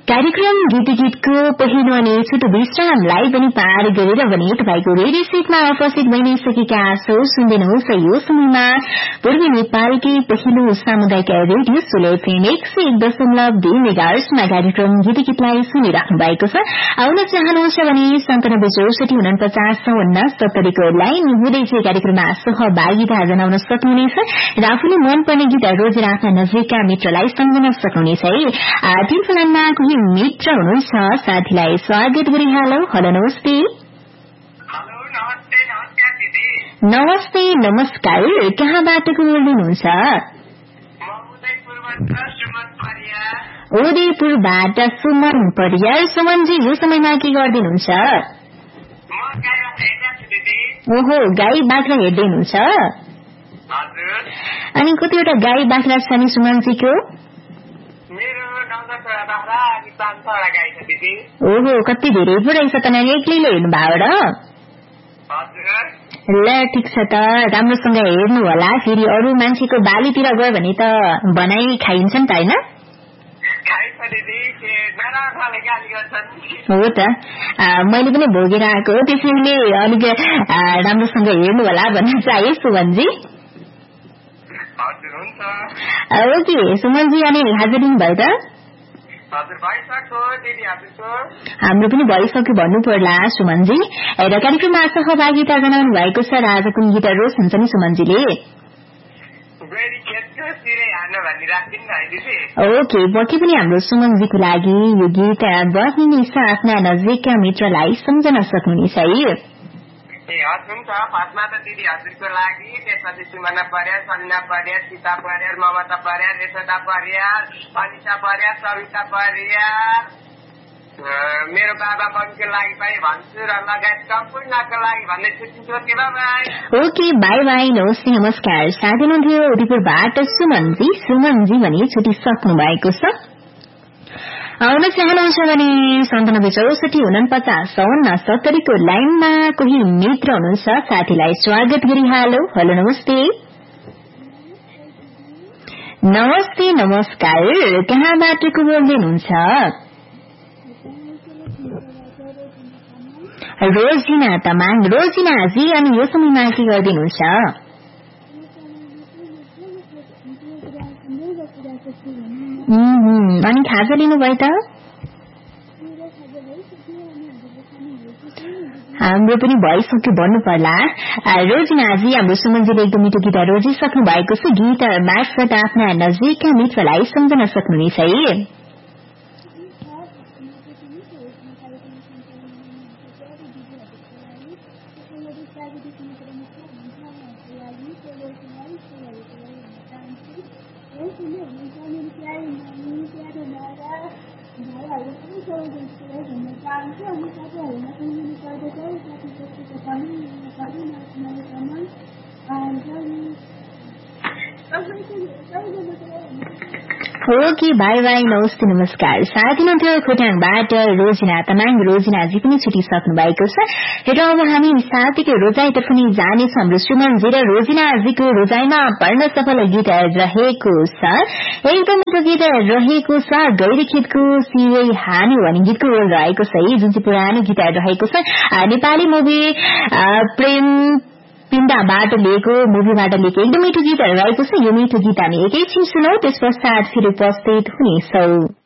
कार्यक्रम गीतको पहिलो अनि छोटो विश्रामलाई पनि पार गरेर भने तपाईको रेडियो सेटमा उपस्थित भइसकेका छौ। सुन्दैनौस् यो समयमा पूर्वी नेपालकै पहिलो सामुदायिक रेडियो सोलो एफएम 101.2 मेगाहर्जमा कार्यक्रम गीतलाई सुनिराख्नु भएको छ। आउन चाहनुहुन्छ भने 976449 को लाइन हुँदै चाहिँ कार्यक्रममा सहभागिता जनाउन सक्नुहुनेछ र आफूले मनपर्ने गीत रोजेर आफ्ना नजिकका मित्रलाई सम्झन सक्नुहुनेछ है। टेलिफोनमा कोही मित्र हुनुहुन्छ, साथीलाई स्वागत गरिहालौ। हेलो नमस्ते। नमस्ते नमस्कार, कहाँबाट को बोल्दै हुनुहुन्छ? उदयपुरबाट सुमन परियार। सुमनजी यो समयमा के गर्दिनुहुन्छ? ओहो, गाई बाख्रा हेर्दै हुनुहुन्छ? अनि कतिवटा गाई बाख्रा छ नि सुमनजीको? ओहो, कति धेरै पो रहेछ त। नानी एक्लैले हेर्नु भयो र? ल ठिक छ त, राम्रोसँग हेर्नु होला। फेरि अरू मान्छेको बालीतिर गयो भने त बनाई खाइन्छ नि त, होइन? हो त, मैले पनि भोगेर आएको हो, त्यसैले अलिक राम्रोसँग हेर्नु होला भन्न चाहे सुमनजी। ओके सुमनजी, अनि आज दिन भयो त? हाम्रो पनि भइसक्यो भन्नु पर्ला सुमनजी। र कार्यक्रममा सहभागिता जनाउनु भएको छ र आज कुन गीत रोज हुन्छ नि सुमनजीले? ओके, पक्कै पनि हाम्रो सुमनजीको लागि यो गीत बज्ने छ। आफ्ना नजिकका मित्रलाई सम्झन सक्नुहुनेछ है। हुन्छ। फर्स्टमा त दिदी हजुरको लागि, त्यसपछि सुमना परियार, सलिना परियार, सीता परियार, ममता परियार, यशोदा परियार, अनिता परियार, सविता परियार, मेरो बाबा मम्मीको लागि पनि भन्छु र लगायत सम्पूर्णको लागि भन्दै छुट्टी। ओके, बाई बाई, नमस्ते नमस्कार। साथी हुनुहुन्थ्यो उदयपुरबाट सुमनजी। सुमनजी भने छुटिसक्नु भएको छ। आउन चाहनुहुन्छ भने 976449 को लाइनमा कोही मित्र हुनुहुन्छ, साथीलाई स्वागत गरिहालौ। हेलो नमस्ते। नमस्ते नमस्कार, कहाँबाट को बोल्दै हुनुहुन्छ? रोजिना तमाङ। रोजिनाजी, अनि यो समयमा के गरिदिनुहुन्छ? अनि खाजा लिनुभयो त? हाम्रो पनि भइसक्यो भन्नु पर्ला। रोजिनाजी, हाम्रो सुमनजीले एकदम मिठो गीत रोजिसक्नु भएको छ। गीत मार्फत आफ्ना नजिकका मित्रलाई सम्झन सक्नुहुनेछ है। ओके, बाई बाई, नमस्ते नमस्कार। साथी हुनुहुन्थ्यो खोटाङबाट रोजिना तमाङ। रोजिनाजी पनि छुटिसक्नु भएको छ र अब हामी साथीको रोजाइतर्फ पनि जानेछौँ। हाम्रो सुमनजी र रोजिनाजीको रोजाइमा पढ्न सफल गीत रहेको छ, एकदम मिठो गीत रहेको छ। गैरीखेतको सिरै हानी भन्ने गीतको रोल रहेको छ है, जुन चाहिँ पुरानो गीत रहेको छ। नेपाली मुभी प्रेम पिण्डाबाट लिएको, मुभीबाट लिएको एकदम मिठो गीतहरू रहेको छ। यो मिठो गीत हामी एकैछिन सुनौ, त्यस पश्चात फेरि उपस्थित हुनेछौं।